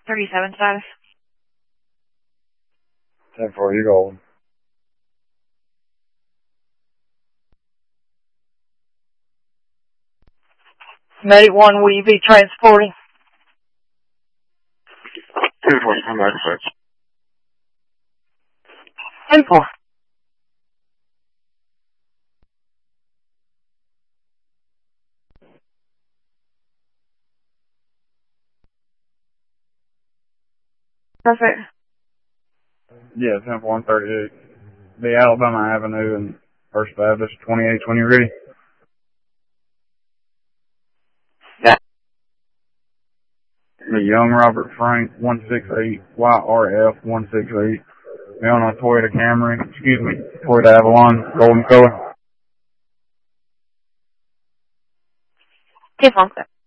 37 status. 10-4, you go. Medic 1, will you be transporting? 10-4, come back, sir. 10-4. Perfect. Yeah, 10-4-138. The Alabama Avenue and First Baptist, 28, when you're ready. Yeah. The Young Robert Frank, 168, YRF, 168. Be on a Toyota Camry, Toyota Avalon, golden color. 10-4.